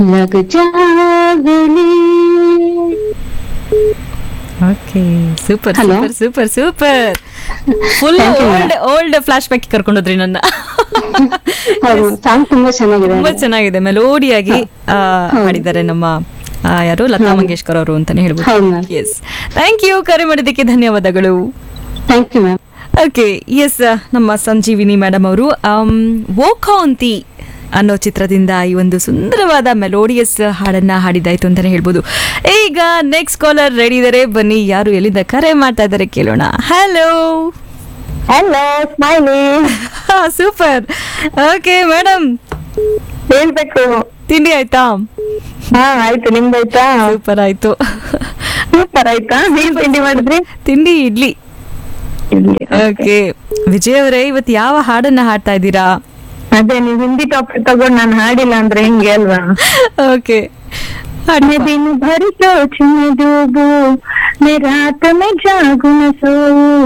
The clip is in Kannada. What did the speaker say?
लग जा गले. Okay, super Hello. Super super super. Full Thank you, old old flash back ಕರ್ಕೊಂಡೋದ್ರಿ ನನ್ನ. ಹೌದು, ಸಾಂಗ್ ತುಂಬಾ ಚೆನ್ನಾಗಿದೆ. ತುಂಬಾ ಚೆನ್ನಾಗಿದೆ, ಮೆಲೋಡಿಯಾಗಿ ಹಾಡಿದ್ದಾರೆ ನಮ್ಮ ಯಾರು ಲತಾ ಮಂಗೇಶ್ಕರ್ ಅವರು ಅಂತಾನೆ ಹೇಳ್ಬೋದು. ಹೌದು ಮ್ಯಾಮ್. ಎಸ್, ಥ್ಯಾಂಕ್ ಯು, ಕರೆ ಮಾಡಿದ್ದಕ್ಕೆ ಧನ್ಯವಾದಗಳು. Thank you ma'am. Okay, S, ನಮ್ಮ ಸಂಜೀವಿನಿ ಮೇಡಮ್ ಅವರು ವೋಕಾಂತಿ ಅನ್ನೋ ಚಿತ್ರದಿಂದ ಈ ಒಂದು ಸುಂದರವಾದ ಮೆಲೋಡಿಯಸ್ ಹಾಡನ್ನ ಹಾಡಿದಾಯ್ತು ಅಂತಾನೆ ಹೇಳ್ಬೋದು. ಈಗ ನೆಕ್ಸ್ಟ್ ಕಾಲರ್ ರೆಡಿ ಇದಾರೆ, ಬನ್ನಿ ಯಾರು ಎಲ್ಲಿಂದ ಕರೆ ಮಾಡ್ತಾ ಇದ್ದಾರೆ ಕೇಳೋಣ. Hello. Hello, smiley. Super. Okay madam, ಹೇಳ್ಬೇಕು. ತಿಂಡಿ ಆಯ್ತಾ? ಹಾ ಆಯ್ತು, ನಿಮ್ದಾಯ್ತಾ? ಸೂಪರ್ ಆಯ್ತು. ಸೂಪರ್ ಆಯ್ತಾ? ನೀವ್ ತಿಂಡಿ ಮಾಡಿದ್ರಿ? ತಿಂಡಿ ಇಡ್ಲಿ. ಓಕೆ ವಿಜಯ್ ಅವರೇ, ಇವತ್ತು ಯಾವ ಹಾಡನ್ನ ಹಾಡ್ತಾ ಇದ್ದೀರಾ? ಅದೇ, ನೀವ್ ಹಿಂದಿ ಟಾಪಿಕ್ ತಗೊಂಡ್ ನಾನು ಹಾಡಿಲ್ಲ ಅಂದ್ರೆ ಹೆಂಗೆ ಅಲ್ವಾ? ಓಕೆ, मैं दिन भर सोच में डूबूं, मैं रात में जागूं न सोऊं.